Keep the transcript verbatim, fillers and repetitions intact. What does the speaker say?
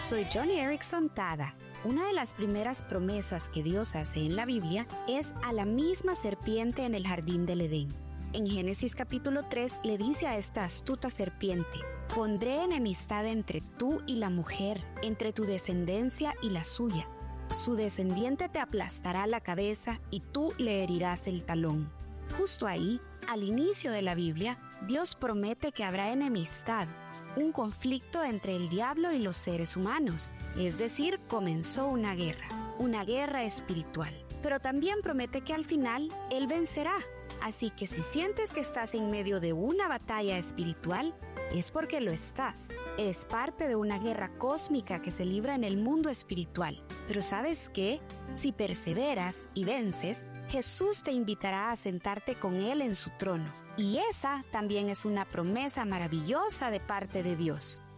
Soy Joni Eareckson Tada. Una de las primeras promesas que Dios hace en la Biblia es a la misma serpiente en el jardín del Edén. En Génesis capítulo tres le dice a esta astuta serpiente: pondré enemistad entre tú y la mujer, entre tu descendencia y la suya. Su descendiente te aplastará la cabeza y tú le herirás el talón. Justo ahí, al inicio de la Biblia, Dios promete que habrá enemistad, un conflicto entre el diablo y los seres humanos. Es decir, comenzó una guerra, una guerra espiritual. Pero también promete que al final Él vencerá. Así que si sientes que estás en medio de una batalla espiritual, es porque lo estás. Es parte de una guerra cósmica que se libra en el mundo espiritual. Pero ¿sabes qué? Si perseveras y vences, Jesús te invitará a sentarte con Él en su trono. Y esa también es una promesa maravillosa de parte de Dios.